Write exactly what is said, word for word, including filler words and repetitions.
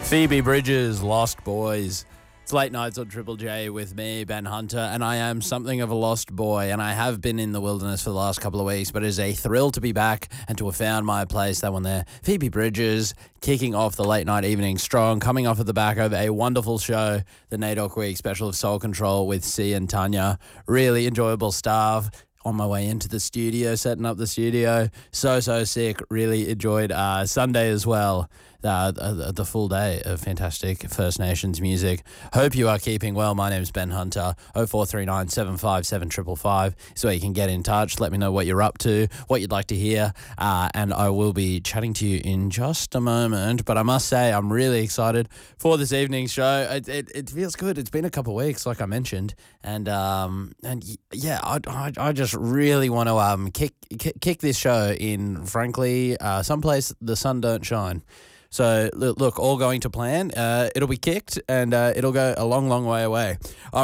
Phoebe Bridges, Lost Boys. It's late nights on Triple J with me, Ben Hunter, and I am something of a lost boy, and I have been in the wilderness for the last couple of weeks, but it is a thrill to be back and to have found my place, that one there. Phoebe Bridges, kicking off the late night evening strong, coming off of the back of a wonderful show, the NAIDOC Week special of Soul Control with C and Tanya. Really enjoyable stuff. On my way into the studio, setting up the studio. So, so sick. Really enjoyed uh, Sunday as well. Uh, the, the full day of fantastic First Nations music. Hope you are keeping well. My name's Ben Hunter. oh four three nine, seven five seven, five five five is where you can get in touch. Let me know what you're up to, what you'd like to hear, uh, and I will be chatting to you in just a moment. But I must say, I'm really excited for this evening's show. It, it, it feels good. It's been a couple of weeks, like I mentioned, and um, and yeah, I, I, I just really want to um kick, kick kick this show in, frankly, uh, someplace the sun don't shine. So, look, all going to plan. Uh, it'll be kicked and uh, it'll go a long, long way away.